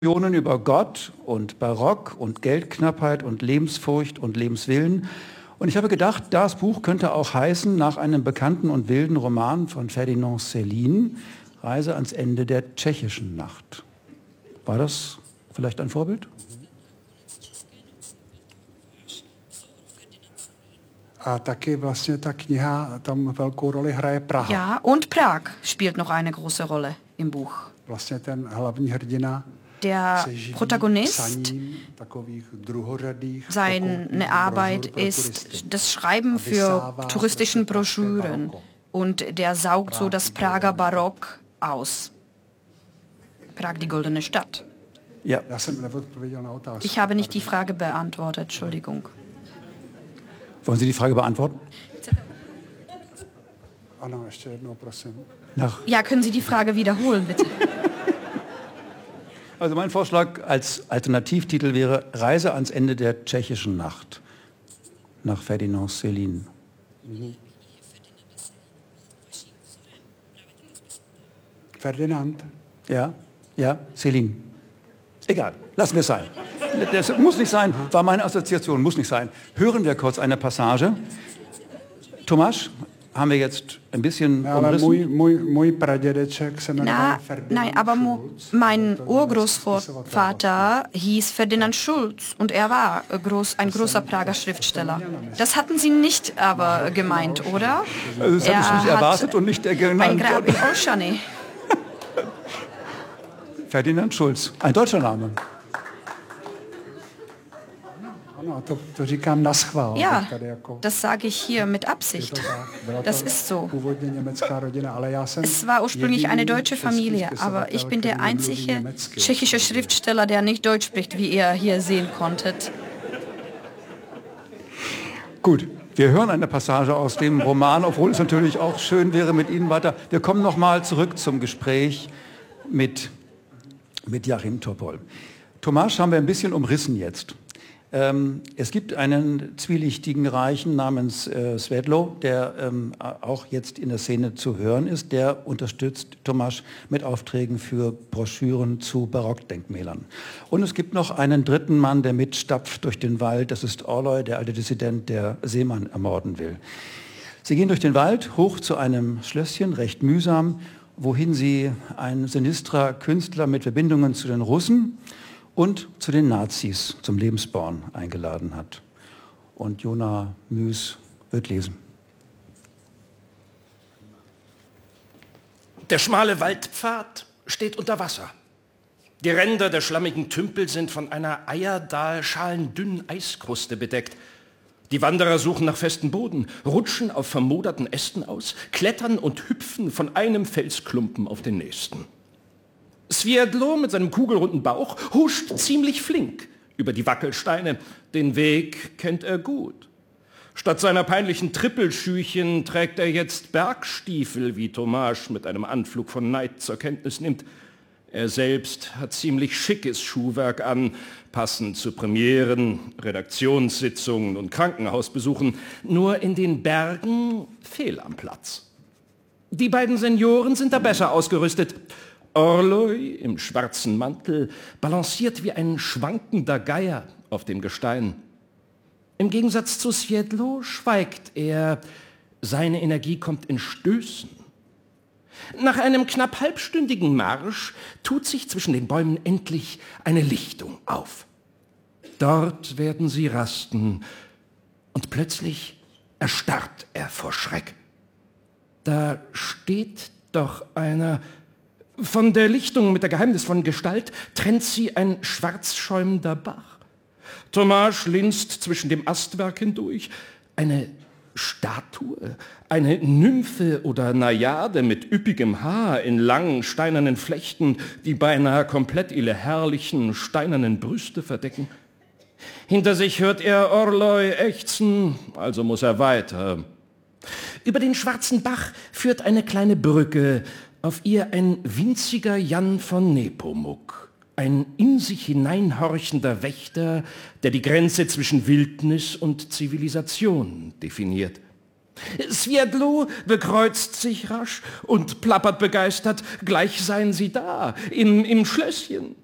Diskussionen über Gott und Barock und Geldknappheit und Lebensfurcht und Lebenswillen. Und ich habe gedacht, das Buch könnte auch heißen, nach einem bekannten und wilden Roman von Ferdinand Céline, Reise ans Ende der tschechischen Nacht. War das vielleicht ein Vorbild? A taky vlastně ta kniha, tam velkou roli hraje Praha. Ja, und Prag spielt noch eine große Rolle im Buch. Vlastně ten hlavní hrdina Der Protagonist, seine Arbeit ist das Schreiben für touristischen Broschüren und der saugt so das Prager Barock aus. Prag, die goldene Stadt. Ja. Ich habe nicht die Frage beantwortet, Entschuldigung. Wollen Sie die Frage beantworten? Ja, können Sie die Frage wiederholen, bitte? Also mein Vorschlag als Alternativtitel wäre Reise ans Ende der tschechischen Nacht nach Ferdinand Céline. Ferdinand? Ja, Céline. Egal, lassen wir es sein. Das muss nicht sein, war meine Assoziation, muss nicht sein. Hören wir kurz eine Passage. Tomáš, haben wir jetzt ein bisschen umrissen? Nein, aber mein Urgroßvater hieß Ferdinand Schulz und er war ein großer Prager Schriftsteller. Das hatten Sie nicht aber gemeint, oder? Also das habe ich nicht erwartet und nicht genannt. Ein Grab in Olszany. Ferdinand Schulz, ein deutscher Name. Ja, das sage ich hier mit Absicht. Das ist so. Es war ursprünglich eine deutsche Familie, aber ich bin der einzige tschechische Schriftsteller, der nicht Deutsch spricht, wie ihr hier sehen konntet. Gut, wir hören eine Passage aus dem Roman, obwohl es natürlich auch schön wäre mit Ihnen weiter. Wir kommen nochmal zurück zum Gespräch mit Joachim Topol. Tomáš haben wir ein bisschen umrissen jetzt. Es gibt einen zwielichtigen Reichen namens Světlo, der auch jetzt in der Szene zu hören ist. Der unterstützt Tomáš mit Aufträgen für Broschüren zu Barockdenkmälern. Und es gibt noch einen dritten Mann, der mitstapft durch den Wald. Das ist Orloj, der alte Dissident, der Seemann ermorden will. Sie gehen durch den Wald hoch zu einem Schlösschen, recht mühsam, wohin sie ein sinistrer Künstler mit Verbindungen zu den Russen und zu den Nazis zum Lebensborn eingeladen hat. Und Jona Müs wird lesen. Der schmale Waldpfad steht unter Wasser. Die Ränder der schlammigen Tümpel sind von einer eierdahlschalendünnen Eiskruste bedeckt. Die Wanderer suchen nach festem Boden, rutschen auf vermoderten Ästen aus, klettern und hüpfen von einem Felsklumpen auf den nächsten. Světlo mit seinem kugelrunden Bauch huscht ziemlich flink über die Wackelsteine. Den Weg kennt er gut. Statt seiner peinlichen Trippelschüchen trägt er jetzt Bergstiefel, wie Tomáš mit einem Anflug von Neid zur Kenntnis nimmt. Er selbst hat ziemlich schickes Schuhwerk an, passend zu Premieren, Redaktionssitzungen und Krankenhausbesuchen. Nur in den Bergen fehl am Platz. Die beiden Senioren sind da besser ausgerüstet. Orloj im schwarzen Mantel balanciert wie ein schwankender Geier auf dem Gestein. Im Gegensatz zu Světlo schweigt er, seine Energie kommt in Stößen. Nach einem knapp halbstündigen Marsch tut sich zwischen den Bäumen endlich eine Lichtung auf. Dort werden sie rasten und plötzlich erstarrt er vor Schreck. Da steht doch einer. Von der Lichtung mit der geheimnisvollen Gestalt trennt sie ein schwarz schäumender Bach. Tomáš linst zwischen dem Astwerk hindurch. Eine Statue, eine Nymphe oder Najade mit üppigem Haar in langen steinernen Flechten, die beinahe komplett ihre herrlichen steinernen Brüste verdecken. Hinter sich hört er Orloj ächzen, also muss er weiter. Über den schwarzen Bach führt eine kleine Brücke, auf ihr ein winziger Jan von Nepomuk, ein in sich hineinhorchender Wächter, der die Grenze zwischen Wildnis und Zivilisation definiert. Světlo bekreuzt sich rasch und plappert begeistert, gleich seien sie da, im Schlösschen.